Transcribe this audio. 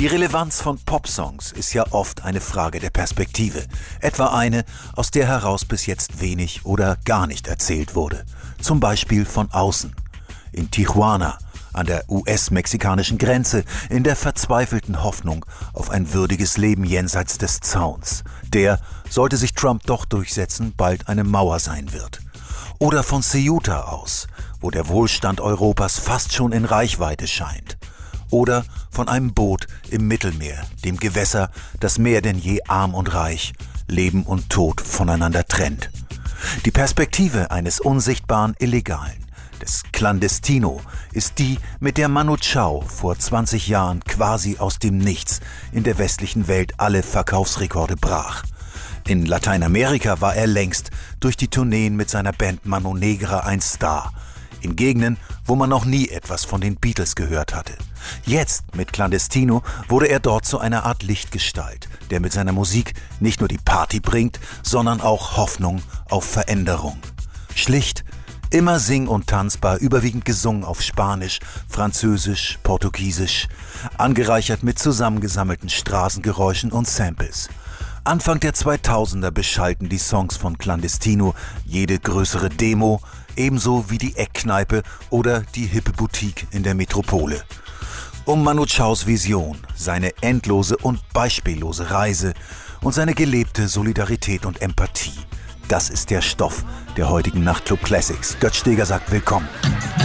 Die Relevanz von Popsongs ist ja oft eine Frage der Perspektive. Etwa eine, aus der heraus bis jetzt wenig oder gar nicht erzählt wurde. Zum Beispiel von außen. In Tijuana, an der US-mexikanischen Grenze, in der verzweifelten Hoffnung auf ein würdiges Leben jenseits des Zauns, der, sollte sich Trump doch durchsetzen, bald eine Mauer sein wird. Oder von Ceuta aus, wo der Wohlstand Europas fast schon in Reichweite scheint. Oder von einem Boot im Mittelmeer, dem Gewässer, das mehr denn je arm und reich, Leben und Tod voneinander trennt. Die Perspektive eines unsichtbaren Illegalen, des Clandestino, ist die, mit der Manu Chao vor 20 Jahren quasi aus dem Nichts in der westlichen Welt alle Verkaufsrekorde brach. In Lateinamerika war er längst durch die Tourneen mit seiner Band Mano Negra ein Star. In Gegenden, wo man noch nie etwas von den Beatles gehört hatte. Jetzt, mit Clandestino, wurde er dort zu einer Art Lichtgestalt, der mit seiner Musik nicht nur die Party bringt, sondern auch Hoffnung auf Veränderung. Schlicht, immer sing- und tanzbar, überwiegend gesungen auf Spanisch, Französisch, Portugiesisch, angereichert mit zusammengesammelten Straßengeräuschen und Samples. Anfang der 2000er beschallten die Songs von Clandestino jede größere Demo, ebenso wie die Eckkneipe oder die hippe Boutique in der Metropole. Um Manu Chaos Vision, seine endlose und beispiellose Reise und seine gelebte Solidarität und Empathie. Das ist der Stoff der heutigen Nachtclub Classics. Götz Steger sagt willkommen.